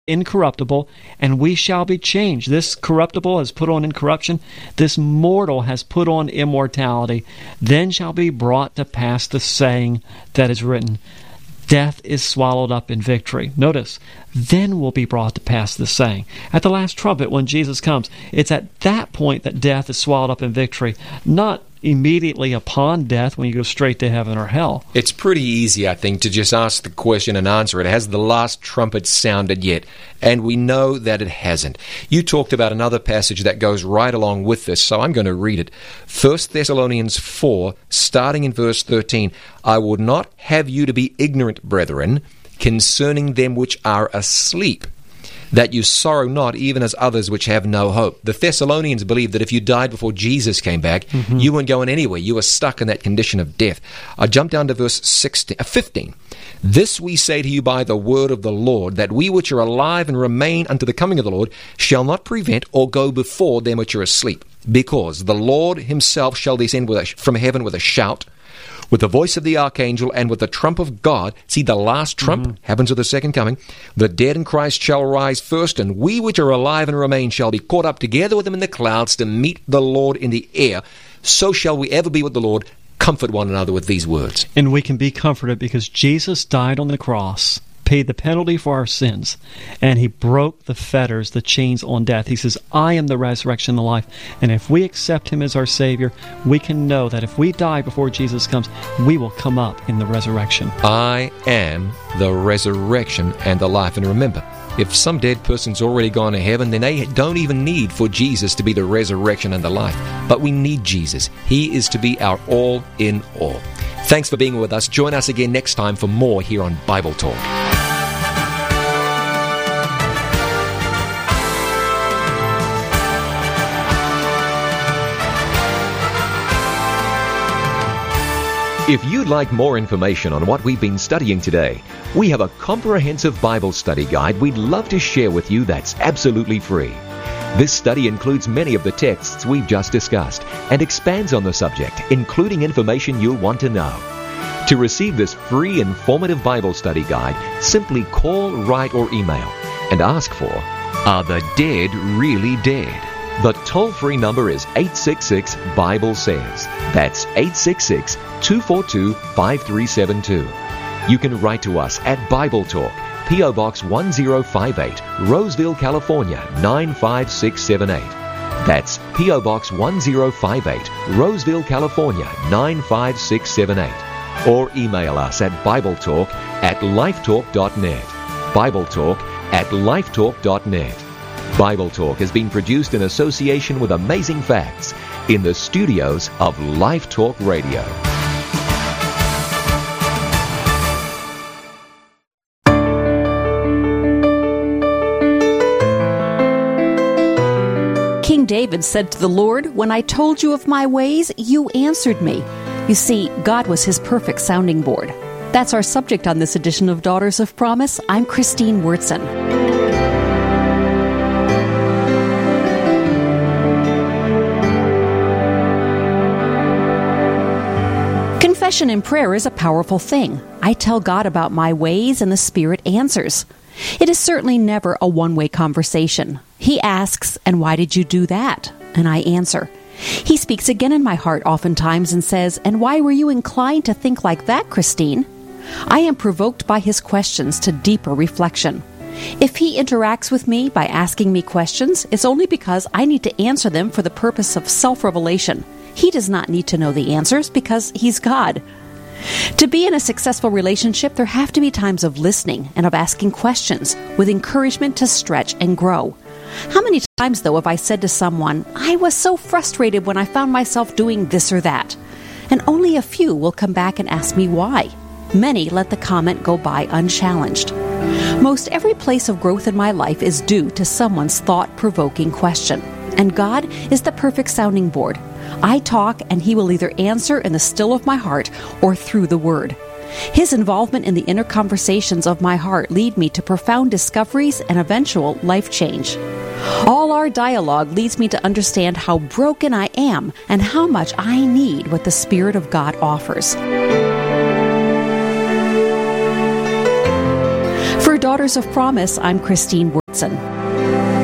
incorruptible, and we shall be changed. This corruptible has put on incorruption. This mortal has put on immortality. Then shall be brought to pass the saying that is written, death is swallowed up in victory. Notice, then will be brought to pass the saying. At the last trumpet, when Jesus comes, it's at that point that death is swallowed up in victory, not immediately upon death when you go straight to heaven or hell. It's pretty easy, I think, to just ask the question and answer it. Has the last trumpet sounded yet? And we know that it hasn't. You talked about another passage that goes right along with this, so I'm going to read it. 1 Thessalonians 4, starting in verse 13. I would not have you to be ignorant, brethren, concerning them which are asleep, that you sorrow not, even as others which have no hope. The Thessalonians believed that if you died before Jesus came back, you weren't going anywhere. You were stuck in that condition of death. I jump down to verse 15. This we say to you by the word of the Lord, that we which are alive and remain unto the coming of the Lord shall not prevent or go before them which are asleep. Because the Lord himself shall descend from heaven with a shout, with the voice of the archangel, and with the trump of God. See, the last trump happens at the second coming. The dead in Christ shall rise first, and we which are alive and remain shall be caught up together with them in the clouds to meet the Lord in the air. So shall we ever be with the Lord. Comfort one another with these words. And we can be comforted because Jesus died on the cross, paid the penalty for our sins, and he broke the fetters, the chains on death. He says, I am the resurrection and the life. And if we accept him as our Savior, we can know that if we die before Jesus comes, we will come up in the resurrection. I am the resurrection and the life. And remember, if some dead person's already gone to heaven, then they don't even need for Jesus to be the resurrection and the life. But we need Jesus. He is to be our all in all. Thanks for being with us. Join us again next time for more here on Bible Talk. If you'd like more information on what we've been studying today, we have a comprehensive Bible study guide we'd love to share with you that's absolutely free. This study includes many of the texts we've just discussed and expands on the subject, including information you'll want to know. To receive this free, informative Bible study guide, simply call, write, or email and ask for, Are the Dead Really Dead? The toll-free number is 866-BIBLE-SAYS. That's 866-242-5372. You can write to us at Bible Talk, P.O. Box 1058, Roseville, California, 95678. That's P.O. Box 1058, Roseville, California, 95678. Or email us at BibleTalk@lifetalk.net. BibleTalk@lifetalk.net. Bible Talk has been produced in association with Amazing Facts in the studios of Life Talk Radio. King David said to the Lord, "When I told you of my ways, you answered me." You see, God was his perfect sounding board. That's our subject on this edition of Daughters of Promise. I'm Christine Wurtson. Confession in prayer is a powerful thing. I tell God about my ways and the Spirit answers. It is certainly never a one-way conversation. He asks, "And why did you do that?" And I answer. He speaks again in my heart oftentimes and says, "And why were you inclined to think like that, Christine?" I am provoked by his questions to deeper reflection. If he interacts with me by asking me questions, it's only because I need to answer them for the purpose of self-revelation. He does not need to know the answers because he's God. To be in a successful relationship, there have to be times of listening and of asking questions with encouragement to stretch and grow. How many times, though, have I said to someone, "I was so frustrated when I found myself doing this or that," and only a few will come back and ask me why. Many let the comment go by unchallenged. Most every place of growth in my life is due to someone's thought-provoking question. And God is the perfect sounding board. I talk and he will either answer in the still of my heart or through the Word. His involvement in the inner conversations of my heart lead me to profound discoveries and eventual life change. All our dialogue leads me to understand how broken I am and how much I need what the Spirit of God offers. For Daughters of Promise, I'm Christine Wurtson.